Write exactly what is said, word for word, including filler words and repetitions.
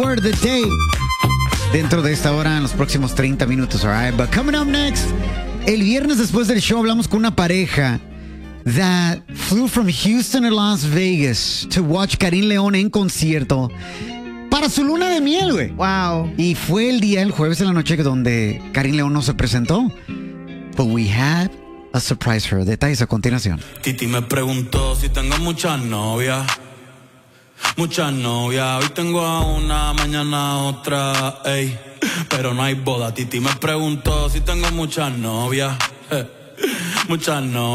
For the day. Dentro de esta hora, en los próximos treinta minutos, alright? But coming up next, el viernes después del show hablamos con una pareja that flew from Houston to Las Vegas to watch Karim León en concierto para su luna de miel, güey. Wow. Y fue el día, el jueves en la noche, donde Karim León no se presentó. But we had a surprise for her. Detalles a continuación. Titi me preguntó si tengo muchas novias. Muchas novias, hoy tengo a una, mañana a otra, ey. Pero no hay boda. Titi me preguntó si tengo muchas novias. Muchas novias.